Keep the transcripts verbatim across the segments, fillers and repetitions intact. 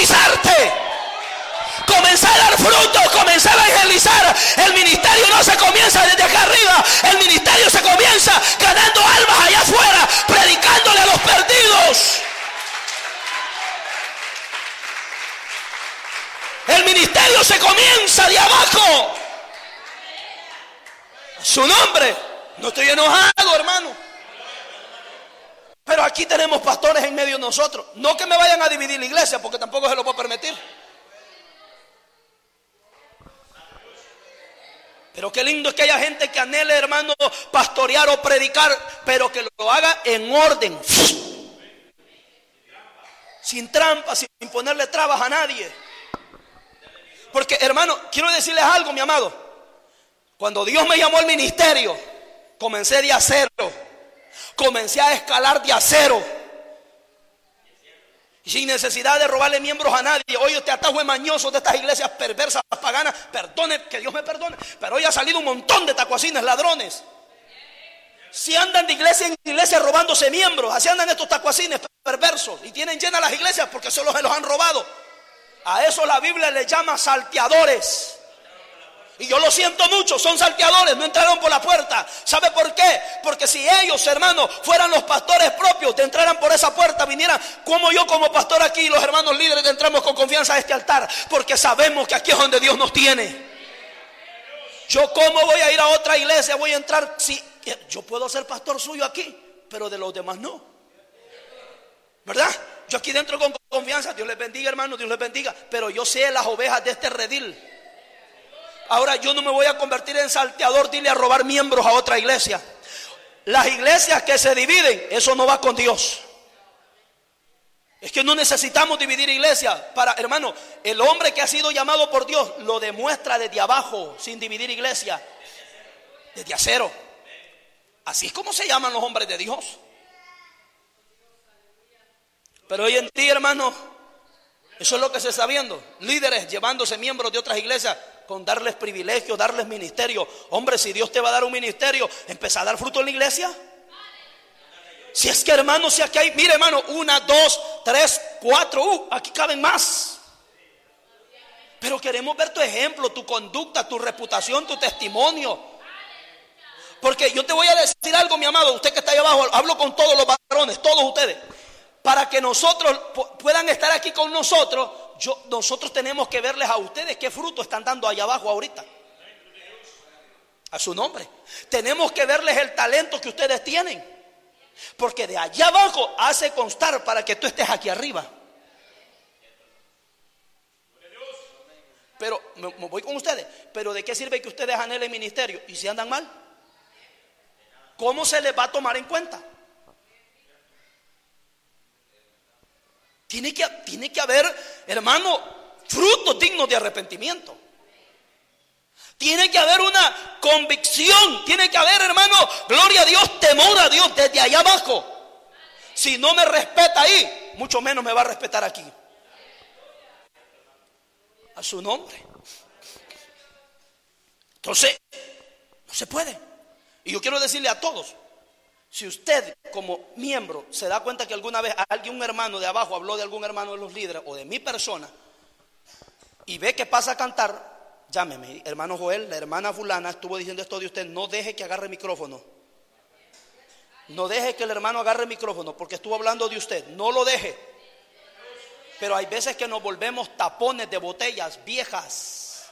bautizarte, comencé a dar frutos, comencé a evangelizar. El ministerio no se comienza desde acá arriba, el ministerio se comienza ganando almas allá afuera, predicándole a los perdidos. El ministerio se comienza de abajo. Su nombre. No estoy enojado, hermano, pero aquí tenemos pastores en medio de nosotros. No que me vayan a dividir la iglesia, porque tampoco se lo puedo permitir. Pero qué lindo es que haya gente que anhele, hermano, pastorear o predicar, pero que lo haga en orden, sin trampa, sin ponerle trabas a nadie. Porque, hermano, quiero decirles algo, mi amado. Cuando Dios me llamó al ministerio, comencé de acero, comencé a escalar de acero, y sin necesidad de robarle miembros a nadie. Hoy este atajo es mañoso de estas iglesias perversas, paganas, perdone, que Dios me perdone, pero hoy ha salido un montón de tacuacines, ladrones. Si andan de iglesia en iglesia robándose miembros, así andan estos tacuacines perversos, y tienen llenas las iglesias porque solo se los han robado. A eso la Biblia le llama salteadores. Y yo lo siento mucho, son salteadores, no entraron por la puerta. ¿Sabe por qué? Porque si ellos, hermanos, fueran los pastores propios, te entraran por esa puerta, vinieran como yo como pastor aquí y los hermanos líderes, entramos con confianza a este altar, porque sabemos que aquí es donde Dios nos tiene. Yo cómo voy a ir a otra iglesia, voy a entrar, si yo puedo ser pastor suyo aquí, pero de los demás no, ¿verdad? Yo aquí dentro con confianza, Dios les bendiga, hermano, Dios les bendiga, pero yo sé las ovejas de este redil. Ahora yo no me voy a convertir en salteador, dile a robar miembros a otra iglesia. Las iglesias que se dividen, eso no va con Dios. Es que no necesitamos dividir iglesias. Para, hermano, el hombre que ha sido llamado por Dios lo demuestra desde abajo, sin dividir iglesia, desde acero. Así es como se llaman los hombres de Dios. Pero hoy en día, hermano, eso es lo que se está viendo. Líderes llevándose miembros de otras iglesias con darles privilegios, darles ministerio. Hombre, si Dios te va a dar un ministerio, empieza a dar fruto en la iglesia. Si es que, hermano, si aquí hay, mire, hermano, una, dos, tres, cuatro, uh, aquí caben más. Pero queremos ver tu ejemplo, tu conducta, tu reputación, tu testimonio. Porque yo te voy a decir algo, mi amado, usted que está ahí abajo, hablo con todos los varones, todos ustedes. Para que nosotros puedan estar aquí con nosotros, yo, nosotros tenemos que verles a ustedes qué fruto están dando allá abajo ahorita. A su nombre. Tenemos que verles el talento que ustedes tienen. Porque de allá abajo hace constar para que tú estés aquí arriba. Pero me, me voy con ustedes. Pero ¿de qué sirve que ustedes anhelen ministerio? ¿Y si andan mal? ¿Cómo se les va a tomar en cuenta? Tiene que, tiene que haber, hermano, frutos dignos de arrepentimiento. Tiene que haber una convicción. Tiene que haber, hermano, gloria a Dios, temor a Dios desde allá abajo. Si no me respeta ahí, mucho menos me va a respetar aquí. A su nombre. Entonces, no se puede. Y yo quiero decirle a todos, si usted como miembro se da cuenta que alguna vez alguien, un hermano de abajo habló de algún hermano de los líderes o de mi persona y ve que pasa a cantar, llámeme, hermano Joel, la hermana fulana estuvo diciendo esto de usted, no deje que agarre el micrófono. No deje que el hermano agarre el micrófono porque estuvo hablando de usted, no lo deje. Pero hay veces que nos volvemos tapones de botellas viejas.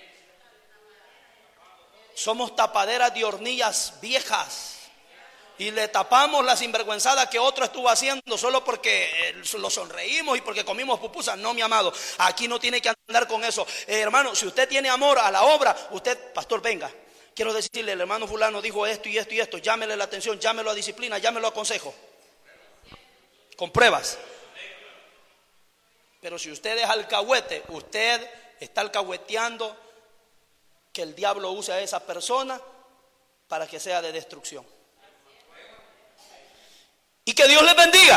Somos tapaderas de hornillas viejas. Y le tapamos la sinvergüenzada que otro estuvo haciendo solo porque lo sonreímos y porque comimos pupusas. No, mi amado, aquí no tiene que andar con eso. eh, Hermano, si usted tiene amor a la obra, usted, pastor, venga, quiero decirle, el hermano fulano dijo esto y esto y esto, llámele la atención, llámelo a disciplina, llámelo a consejo, con pruebas. Pero si usted es alcahuete, usted está alcahueteando que el diablo use a esa persona para que sea de destrucción. Y que Dios les bendiga.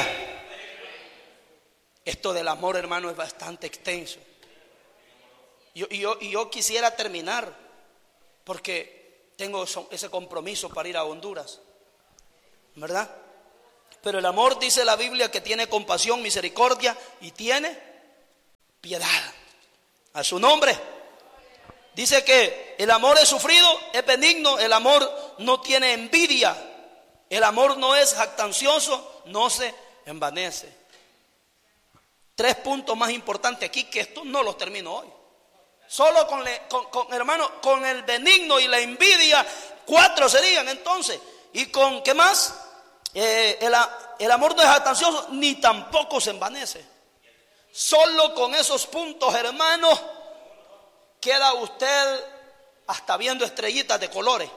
Esto del amor, hermano, es bastante extenso. Yo, y, yo, y yo quisiera terminar porque tengo ese compromiso para ir a Honduras, ¿verdad? Pero el amor, dice la Biblia, que tiene compasión, misericordia y tiene piedad. A su nombre. Dice que el amor es sufrido, es benigno, el amor no tiene envidia, el amor no es jactancioso, no se envanece. Tres puntos más importantes aquí, que estos no los termino hoy. Solo con, le, con, con hermano, con el benigno y la envidia, cuatro serían entonces. Y con, ¿qué más? Eh, el, el amor no es jactancioso, ni tampoco se envanece. Solo con esos puntos, hermanos, queda usted hasta viendo estrellitas de colores.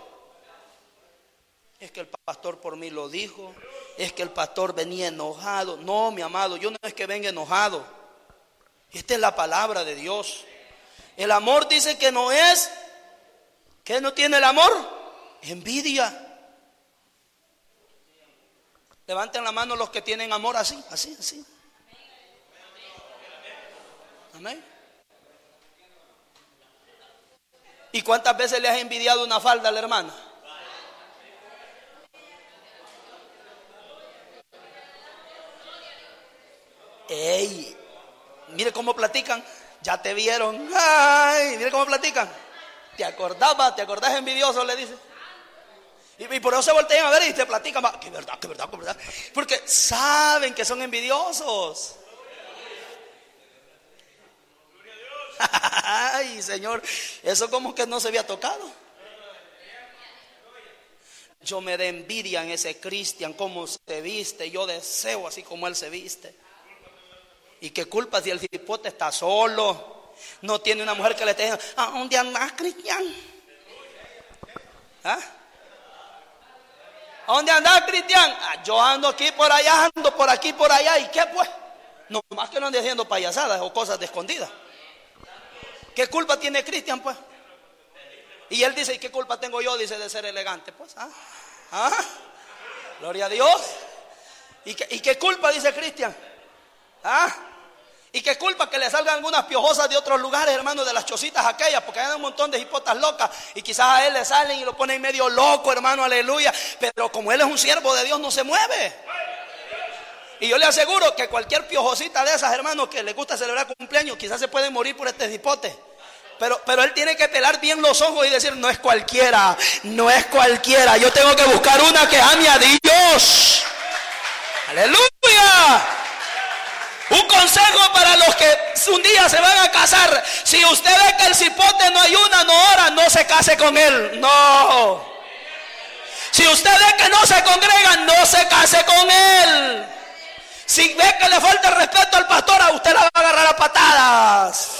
Es que el pastor por mí lo dijo, es que el pastor venía enojado. No, mi amado, yo no es que venga enojado. Esta es la palabra de Dios. El amor dice que no es, ¿qué no tiene el amor? Envidia. Levanten la mano los que tienen amor así, así, así. Amén. ¿Y cuántas veces le has envidiado una falda a la hermana? Ey, mire cómo platican. Ya te vieron. Ay, mire cómo platican. ¿Te acordabas? ¿Te acordás envidioso? Le dice. Y, y por eso se voltean a ver y te platican. Que verdad, que verdad, que verdad. Porque saben que son envidiosos. Ay, Señor, eso como que no se había tocado. Yo me da envidia en ese Cristian, cómo se viste. Yo deseo así como él se viste. ¿Y qué culpa si el cipote está solo? No tiene una mujer que le esté diciendo, ¿a dónde andas, Cristian? ¿Ah? ¿A dónde andas, Cristian? Ah, yo ando aquí por allá, ando por aquí, por allá. ¿Y qué pues? No más que no ande haciendo payasadas o cosas de escondidas. ¿Qué culpa tiene Cristian, pues? Y él dice, ¿y qué culpa tengo yo? Dice, de ser elegante. Pues, ¿ah? ¿Ah? Gloria a Dios. ¿Y qué, y qué culpa dice Cristian? ¿Ah? ¿Y qué culpa que le salgan algunas piojosas de otros lugares, hermano, de las chocitas aquellas? Porque hay un montón de hipotas locas y quizás a él le salen y lo ponen medio loco, hermano, aleluya. Pero como él es un siervo de Dios, no se mueve. Y yo le aseguro que cualquier piojosita de esas, hermanos, que le gusta celebrar cumpleaños, quizás se pueden morir por este hipote. Pero, pero él tiene que pelar bien los ojos y decir, no es cualquiera, no es cualquiera. Yo tengo que buscar una que ame a Dios. Aleluya. Un consejo para los que un día se van a casar. Si usted ve que el cipote no ayuna, no ora, no se case con él. No. Si usted ve que no se congrega, no se case con él. Si ve que le falta el respeto al pastor, a usted la va a agarrar a patadas.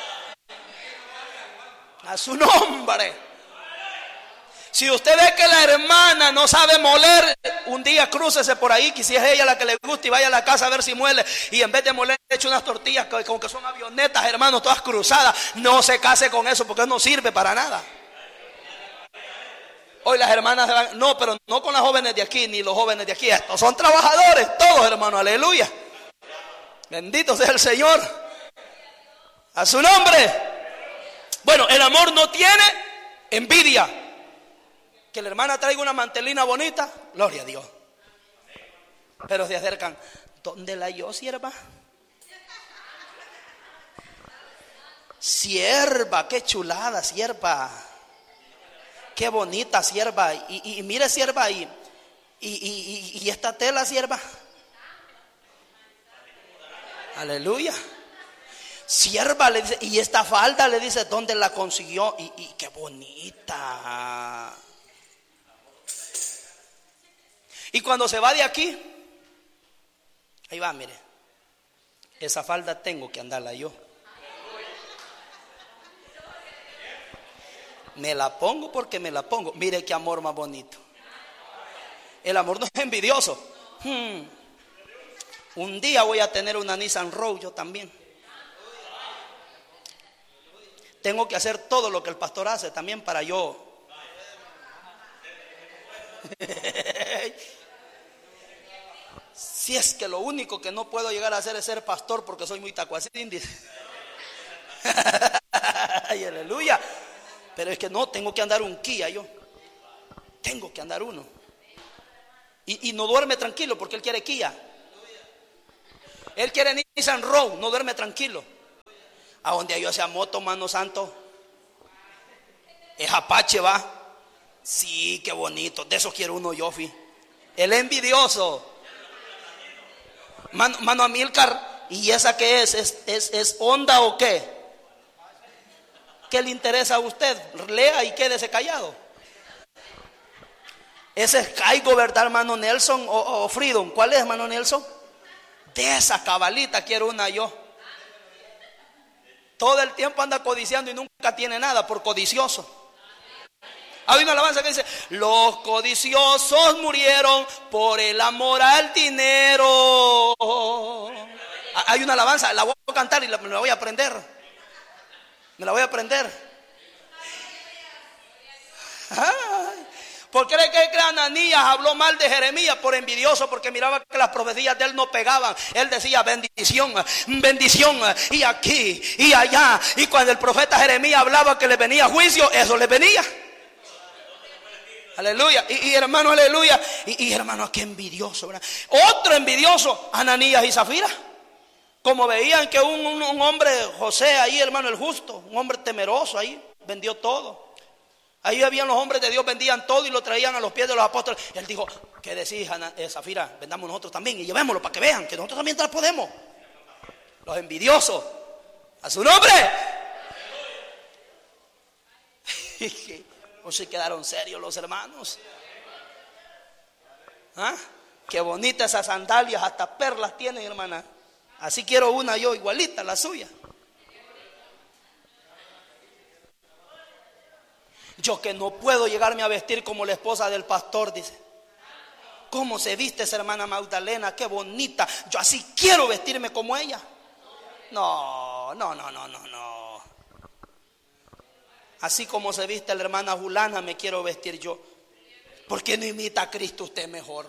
A su nombre. Si usted ve que la hermana no sabe moler, un día crúcese por ahí, que si es ella la que le gusta, y vaya a la casa a ver si muele, y en vez de moler eche unas tortillas como que son avionetas, hermanos, todas cruzadas. No se case con eso porque no sirve para nada. Hoy las hermanas se van, no, pero no con las jóvenes de aquí, ni los jóvenes de aquí. Estos son trabajadores, todos, hermanos, aleluya. Bendito sea el Señor. A su nombre. Bueno, el amor no tiene envidia. Que la hermana traiga una mantelina bonita, gloria a Dios. Pero se acercan, ¿dónde la halló, sierva? Sierva, qué chulada, sierva. Qué bonita, sierva. Y, y, y mire, sierva, y, y, y, y esta tela, sierva. Aleluya. Sierva, le dice, y esta falda, le dice, ¿dónde la consiguió? Y, y qué bonita. Y cuando se va de aquí, ahí va, mire, esa falda tengo que andarla yo. Me la pongo porque me la pongo. Mire qué amor más bonito. El amor no es envidioso. Hmm. Un día voy a tener una Nissan Rogue yo también. Tengo que hacer todo lo que el pastor hace también para yo. Si es que lo único que no puedo llegar a hacer es ser pastor porque soy muy tacuacín, dice. Ay, aleluya. Pero es que no, tengo que andar un Kia yo. Tengo que andar uno. Y, y no duerme tranquilo porque él quiere Kia. Él quiere Nissan Rogue, no duerme tranquilo. A donde yo esa moto, mano santo. Es Apache, va. Sí, qué bonito. De eso quiero uno, Yofi. El envidioso. Mano, mano Amílcar, ¿y esa qué es? ¿Es, es, es Honda o qué? ¿Qué le interesa a usted? Lea y quédese callado. Ese es Caigo, ¿verdad, hermano Nelson? O, o Freedom. ¿Cuál es, hermano Nelson? De esa cabalita quiero una yo. Todo el tiempo anda codiciando y nunca tiene nada por codicioso. Hay una alabanza que dice: los codiciosos murieron por el amor al dinero. Hay una alabanza, la voy a cantar y la, me la voy a aprender. Me la voy a aprender. Ay, ¿por qué cree que Ananías habló mal de Jeremías? Por envidioso, porque miraba que las profecías de él no pegaban. Él decía bendición, bendición, y aquí y allá. Y cuando el profeta Jeremías hablaba que le venía juicio, eso le venía. Aleluya. Y, y hermano, aleluya. Y, y hermano, qué envidioso, ¿verdad? Otro envidioso, Ananías y Zafira. Como veían que un, un, un hombre, José ahí, hermano, el justo, un hombre temeroso ahí, vendió todo. Ahí habían los hombres de Dios, vendían todo y lo traían a los pies de los apóstoles. Y él dijo: ¿qué decís, Ana, eh, Zafira? Vendamos nosotros también y llevémoslo para que vean que nosotros también podemos. Los envidiosos, a su nombre. ¿O se quedaron serios los hermanos? ¿Ah? Qué bonitas esas sandalias, hasta perlas tienen, hermana. Así quiero una yo, igualita a la suya. Yo que no puedo llegarme a vestir como la esposa del pastor, dice. ¿Cómo se viste esa hermana Magdalena? Qué bonita. Yo así quiero vestirme como ella. No, no, no, no, no, no. Así como se viste la hermana Julana, me quiero vestir yo. ¿Por qué no imita a Cristo usted mejor?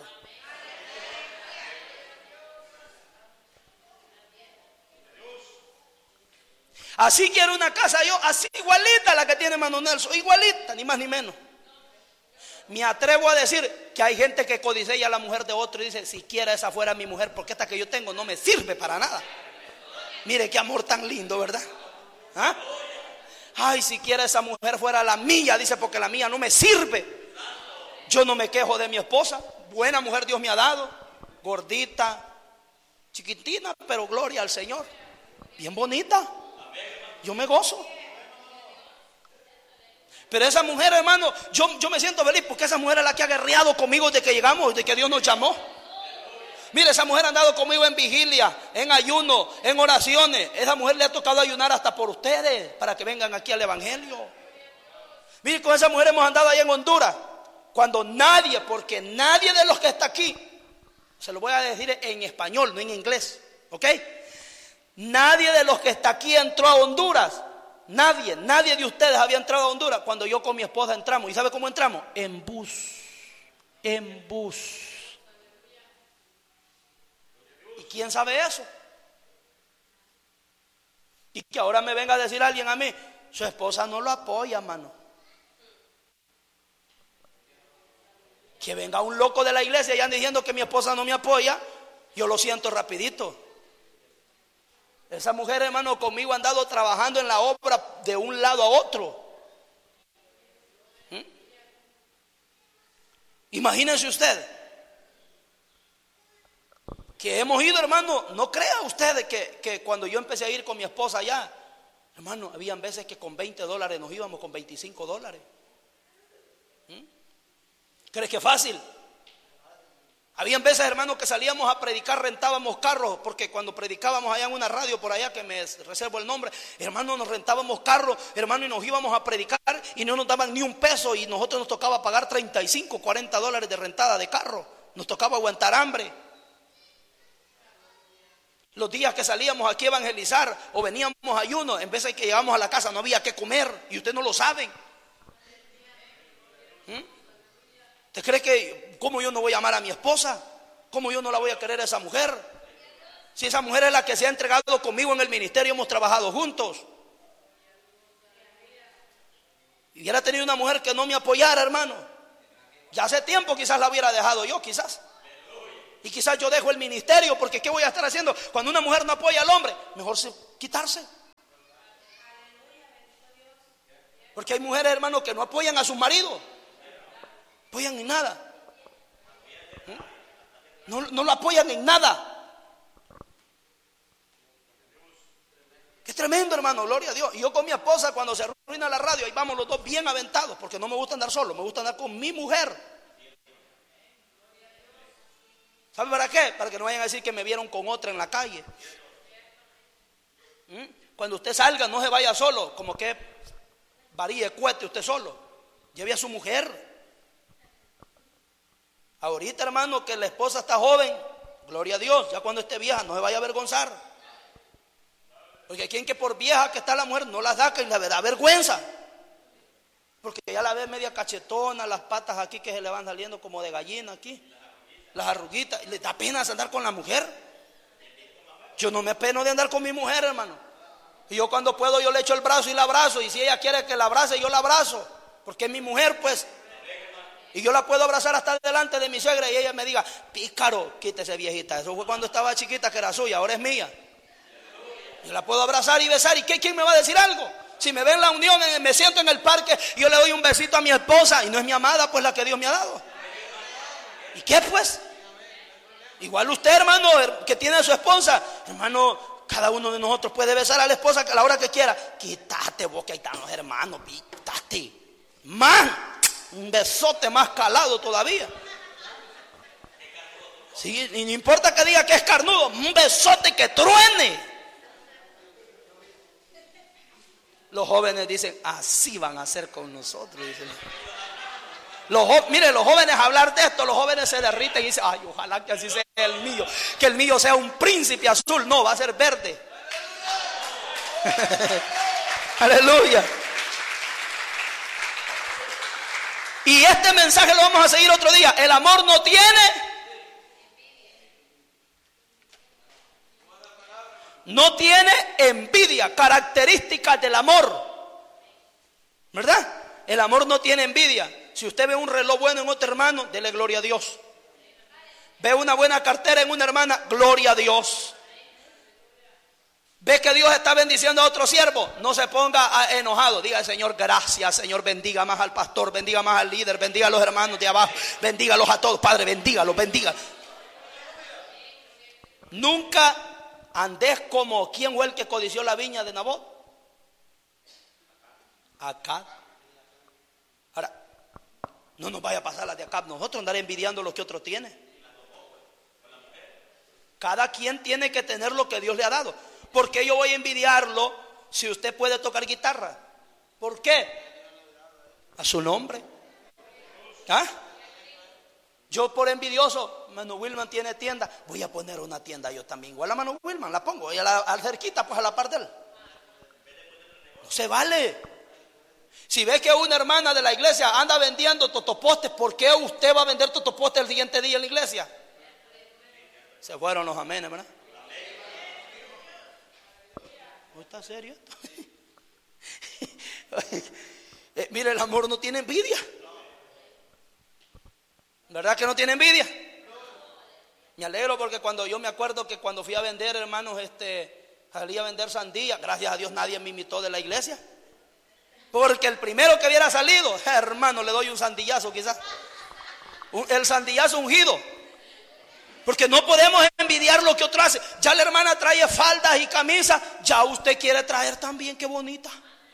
Así quiero una casa yo, así igualita a la que tiene Mano Nelson, igualita, ni más ni menos. Me atrevo a decir que hay gente que codicia a la mujer de otro y dice: si quiera esa fuera mi mujer, porque esta que yo tengo no me sirve para nada. Mire qué amor tan lindo, ¿verdad? ¿Ah? Ay, si quiera esa mujer fuera la mía, dice, porque la mía no me sirve. Yo no me quejo de mi esposa, buena mujer Dios me ha dado, gordita, chiquitina, pero gloria al Señor, bien bonita. Yo me gozo. Pero esa mujer, hermano, yo, yo me siento feliz porque esa mujer es la que ha guerreado conmigo desde que llegamos, desde que Dios nos llamó. Mire, esa mujer ha andado conmigo en vigilia, en ayuno, en oraciones. Esa mujer le ha tocado ayunar hasta por ustedes, para que vengan aquí al evangelio. Mire, con esa mujer hemos andado allá en Honduras, cuando nadie, porque nadie de los que está aquí, se lo voy a decir en español, no en inglés, ¿ok? Nadie de los que está aquí entró a Honduras. Nadie, nadie de ustedes había entrado a Honduras cuando yo con mi esposa entramos. ¿Y sabe cómo entramos? En bus. En bus. ¿Y quién sabe eso? Y que ahora me venga a decir alguien a mí: su esposa no lo apoya, mano. Que venga un loco de la iglesia y ande diciendo que mi esposa no me apoya. Yo lo siento rapidito. Esa mujer, hermano, conmigo ha andado trabajando en la obra de un lado a otro. ¿Mm? Imagínense usted que hemos ido, hermano. No crea usted que, que cuando yo empecé a ir con mi esposa allá, hermano, habían veces que con veinte dólares nos íbamos, con veinticinco dólares. ¿Mm? ¿Crees que es fácil? Habían veces, hermano, que salíamos a predicar, rentábamos carros, porque cuando predicábamos allá en una radio por allá, que me reservo el nombre, hermano, nos rentábamos carros, hermano, y nos íbamos a predicar y no nos daban ni un peso, y nosotros nos tocaba pagar treinta y cinco, cuarenta dólares de rentada de carro. Nos tocaba aguantar hambre. Los días que salíamos aquí a evangelizar o veníamos a ayuno, en vez de que llegamos a la casa no había que comer, y ustedes no lo saben. ¿Mm? ¿Usted cree que cómo yo no voy a amar a mi esposa? ¿Cómo yo no la voy a querer a esa mujer? Si esa mujer es la que se ha entregado conmigo en el ministerio, hemos trabajado juntos. Y hubiera tenido una mujer que no me apoyara, hermano, ya hace tiempo quizás la hubiera dejado yo, quizás. Y quizás yo dejo el ministerio, porque ¿qué voy a estar haciendo? Cuando una mujer no apoya al hombre, mejor quitarse. Porque hay mujeres, hermanos, que no apoyan a sus maridos. Apoyan en nada. No, no lo apoyan en nada. Qué tremendo, hermano, gloria a Dios. Y yo con mi esposa, cuando se arruina la radio, ahí vamos los dos bien aventados, porque no me gusta andar solo, me gusta andar con mi mujer. ¿Sabe para qué? Para que no vayan a decir que me vieron con otra en la calle. ¿Mm? Cuando usted salga, no se vaya solo, como que varíe cuete usted solo. Lleve a su mujer. Ahorita, hermano, que la esposa está joven, gloria a Dios, ya cuando esté vieja no se vaya a avergonzar. Porque quien que por vieja que está la mujer no las da, que la da vergüenza. Porque ya la ve media cachetona, las patas aquí que se le van saliendo como de gallina aquí, las arruguitas, y le da pena andar con la mujer. Yo no me apeno de andar con mi mujer, hermano. Y yo cuando puedo yo le echo el brazo y la abrazo, y si ella quiere que la abrace yo la abrazo, porque es mi mujer pues. Y yo la puedo abrazar hasta delante de mi suegra y ella me diga, pícaro, quítese viejita. Eso fue cuando estaba chiquita que era suya, ahora es mía. Yo la puedo abrazar y besar. ¿Y qué, quién me va a decir algo? Si me ven en la unión, me siento en el parque, yo le doy un besito a mi esposa y no es mi amada, pues la que Dios me ha dado. ¿Y qué pues? Igual usted, hermano, que tiene a su esposa, hermano, cada uno de nosotros puede besar a la esposa a la hora que quiera. Quítate vos, que ahí están los hermanos, quítate. Man. Un besote más calado todavía. Sí, y no importa que diga que es carnudo, un besote que truene. Los jóvenes dicen, así van a hacer con nosotros. Dicen. Los, mire, los jóvenes hablar de esto, los jóvenes se derriten y dicen, ay, ojalá que así sea el mío. Que el mío sea un príncipe azul. No, va a ser verde. Aleluya. Y este mensaje lo vamos a seguir otro día. El amor no tiene, no tiene envidia, características del amor, ¿verdad? El amor no tiene envidia. Si usted ve un reloj bueno en otro hermano, dele gloria a Dios. Ve una buena cartera en una hermana, gloria a Dios. Ve que Dios está bendiciendo a otro siervo, no se ponga enojado. Diga al Señor, gracias, Señor, bendiga más al pastor, bendiga más al líder, bendiga a los hermanos de abajo, bendígalos a todos, Padre, bendígalos, bendiga. Nunca andes como quien fue el que codició la viña de Nabot. Acá. Ahora, no nos vaya a pasar la de acá, nosotros andar envidiando lo que otro tiene. Cada quien tiene que tener lo que Dios le ha dado. ¿Por qué yo voy a envidiarlo si usted puede tocar guitarra? ¿Por qué? A su nombre. ¿Ah? Yo por envidioso, Manu Wilman tiene tienda, voy a poner una tienda yo también. Igual a Manu Wilman la pongo, y a la a cerquita, pues a la par de él. No se vale. Si ve que una hermana de la iglesia anda vendiendo totopostes, ¿por qué usted va a vender totopostes el siguiente día en la iglesia? Se fueron los amenes, ¿verdad? ¿No está serio esto? eh, mire, el amor no tiene envidia. ¿Verdad que no tiene envidia? Me alegro porque cuando yo me acuerdo que cuando fui a vender, hermanos, este, salí a vender sandía. Gracias a Dios nadie me invitó de la iglesia. Porque el primero que hubiera salido, hermano, le doy un sandillazo quizás. Un, el sandillazo ungido. Porque no podemos envidiar lo que otro hace. Ya la hermana trae faldas y camisas, ya usted quiere traer también, qué bonita.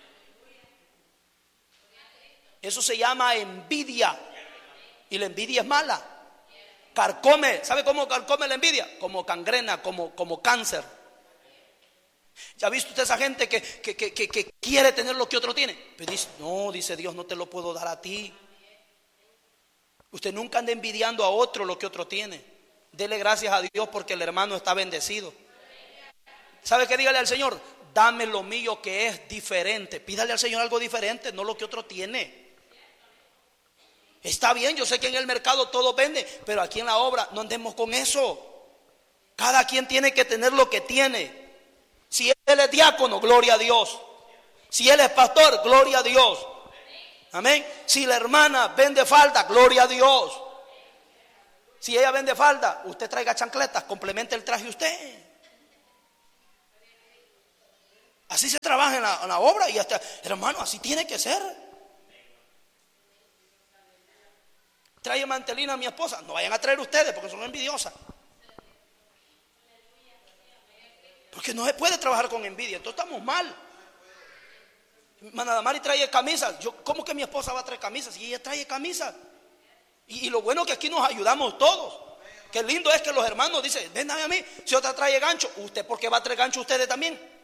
Eso se llama envidia. Y la envidia es mala. Carcome, ¿sabe cómo carcome la envidia? Como gangrena, como, como cáncer. ¿Ya ha visto usted esa gente que, que, que, que, que quiere tener lo que otro tiene? Pero dice, no, dice Dios, no te lo puedo dar a ti. Usted nunca anda envidiando a otro lo que otro tiene. Dele gracias a Dios porque el hermano está bendecido. ¿Sabe qué? Dígale al Señor, dame lo mío que es diferente. Pídale al Señor algo diferente, no lo que otro tiene. Está bien, yo sé que en el mercado todo vende, pero aquí en la obra no andemos con eso. Cada quien tiene que tener lo que tiene. Si él es diácono, gloria a Dios. Si él es pastor, gloria a Dios. Amén. Si la hermana vende falda, gloria a Dios. Si ella vende falda, usted traiga chancletas, complemente el traje usted. Así se trabaja en la, en la obra y hasta, hermano, así tiene que ser. Trae mantelina a mi esposa. No vayan a traer ustedes porque son envidiosas. Porque no se puede trabajar con envidia. Entonces estamos mal. Hermana Damari trae camisas. Yo, ¿cómo que mi esposa va a traer camisas? Si ella trae camisas. Y, y lo bueno es que aquí nos ayudamos todos. Qué lindo es que los hermanos dicen, ven a mí, si otra trae gancho, ¿usted por qué va a traer gancho ustedes también?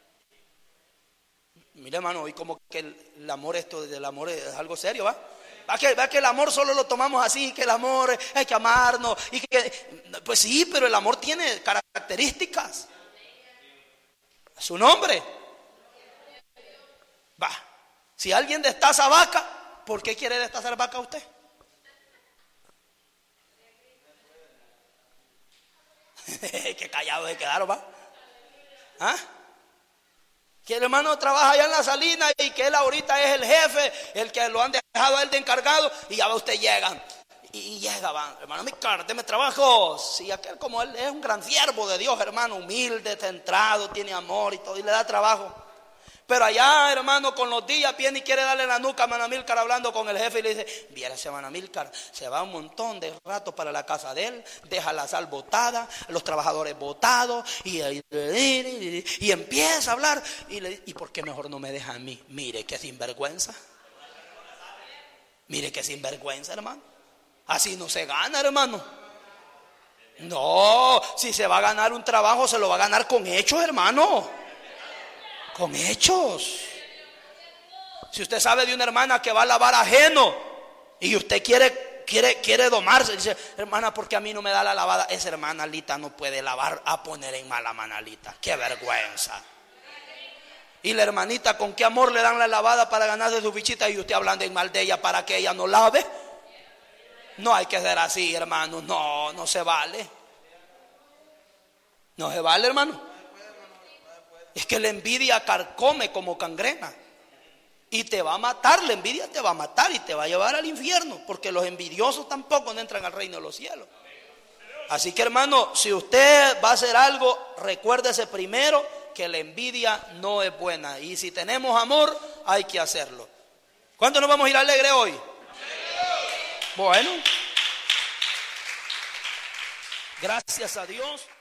Mire, hermano, y como que el, el amor, esto del amor es algo serio, ¿va? ¿Va que, va que el amor solo lo tomamos así, que el amor hay que amarnos? Y que, pues sí, pero el amor tiene características. Su nombre. Va. Si alguien destaza vaca, ¿por qué quiere destazar vaca usted? Qué callado se quedaron, ¿va? ¿Ah? Que el hermano trabaja allá en la salina y que él ahorita es el jefe, el que lo han dejado a él de encargado, y ya va, usted llega y, y llega, va, hermano, mi cara, deme trabajo. Si aquel como él es un gran siervo de Dios, hermano, humilde, centrado, tiene amor y todo, y le da trabajo. Pero allá, hermano, con los días viene y quiere darle la nuca a hermano Amílcar hablando con el jefe y le dice, viera ese hermano Amílcar, se va un montón de rato para la casa de él, deja la sal botada, los trabajadores botados, y, y, y, y empieza a hablar, y le dice, ¿y por qué mejor no me deja a mí? Mire qué sinvergüenza, mire qué sinvergüenza, hermano, así no se gana, hermano. No, si se va a ganar un trabajo, se lo va a ganar con hechos, hermano. Con hechos. Si usted sabe de una hermana que va a lavar ajeno y usted quiere, quiere, quiere domarse, dice, hermana, ¿por qué a mí no me da la lavada? Esa hermana Alita no puede lavar, a poner en mala manalita. Qué vergüenza. Y la hermanita, ¿con qué amor le dan la lavada para ganarse su bichita? Y usted hablando en mal de ella para que ella no lave. No hay que ser así, hermano. No, no se vale. No se vale, hermano. Es que la envidia carcome como cangrena y te va a matar. La envidia te va a matar y te va a llevar al infierno, porque los envidiosos tampoco no entran al reino de los cielos. Así que, hermano, si usted va a hacer algo, recuérdese primero que la envidia no es buena, y si tenemos amor hay que hacerlo. ¿Cuánto nos vamos a ir alegre hoy? Bueno, gracias a Dios.